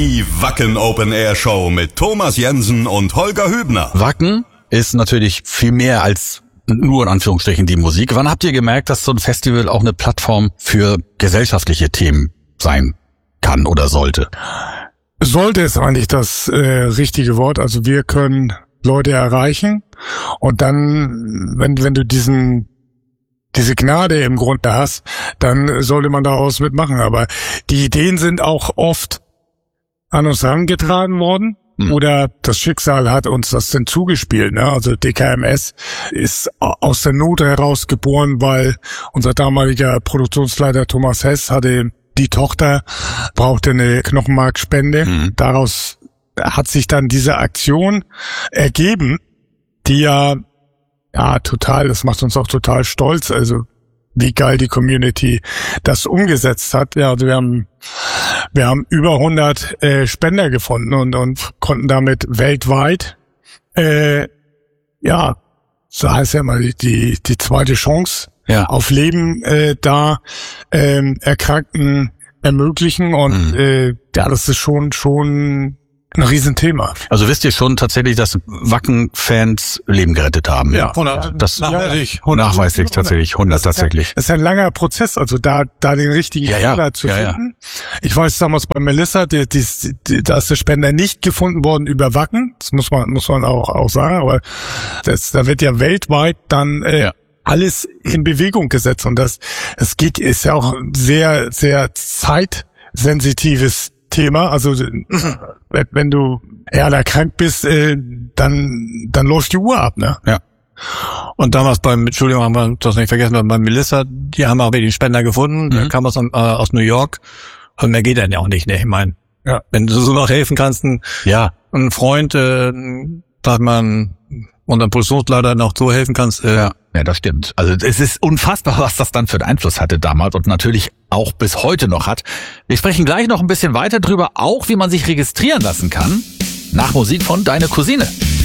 Die Wacken Open Air Show mit Thomas Jensen und Holger Hübner. Wacken ist natürlich viel mehr als nur in Anführungsstrichen die Musik. Wann habt ihr gemerkt, dass so ein Festival auch eine Plattform für gesellschaftliche Themen sein kann oder sollte? Sollte ist eigentlich das richtige Wort. Also wir können Leute erreichen und dann, wenn du diese Gnade im Grunde hast, dann sollte man daraus mitmachen. Aber die Ideen sind auch oft an uns herangetragen worden. Oder das Schicksal hat uns das denn zugespielt, ne? Also DKMS ist aus der Not heraus geboren, weil unser damaliger Produktionsleiter Thomas Hess hatte die Tochter, brauchte eine Knochenmarkspende. Daraus hat sich dann diese Aktion ergeben, die ja total, das macht uns auch total stolz, also wie geil die Community das umgesetzt hat. Ja, also wir haben über 100 Spender gefunden und konnten damit weltweit, so heißt ja mal die zweite Chance auf Leben da Erkrankten ermöglichen und das ist schon ein Riesenthema. Also wisst ihr schon tatsächlich, dass Wacken-Fans Leben gerettet haben? Ja, 100. Das nachweislich. Nachweislich tatsächlich, 100 tatsächlich. Es ist ein langer Prozess, also da den richtigen Spender zu finden. Ich weiß damals bei Melissa, da ist der Spender nicht gefunden worden über Wacken. Das muss man auch sagen, aber da wird ja weltweit dann alles in Bewegung gesetzt und ist ja auch ein sehr, sehr zeitsensitives Thema, also wenn du erkrankt bist, dann läuft die Uhr ab, ne? Ja. Und damals Entschuldigung, haben wir das nicht vergessen, bei Melissa, die haben auch den Spender gefunden, der kam aus New York, und mehr geht dann ja auch nicht, ne? Ich meine, wenn du so noch helfen kannst, ein Freund, sagt man, unserem Produktionsleiter noch so helfen kannst, Ja, das stimmt. Also es ist unfassbar, was das dann für einen Einfluss hatte damals und natürlich auch bis heute noch hat. Wir sprechen gleich noch ein bisschen weiter drüber, auch wie man sich registrieren lassen kann. Nach Musik von Deine Cousine.